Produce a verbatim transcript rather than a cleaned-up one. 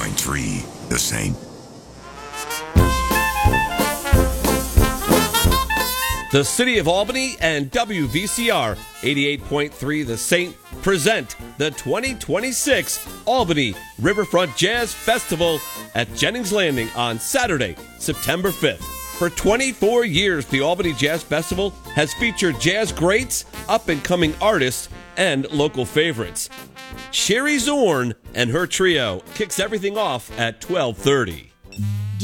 point three The Saint. The City of Albany and W V C R eighty-eight point three The Saint present the twenty twenty-six Albany Riverfront Jazz Festival at Jennings Landing on Saturday, September fifth. For twenty-four years, the Albany Jazz Festival has featured jazz greats, up-and-coming artists, and local favorites. Sherry Zorn and her trio kicks everything off at twelve thirty.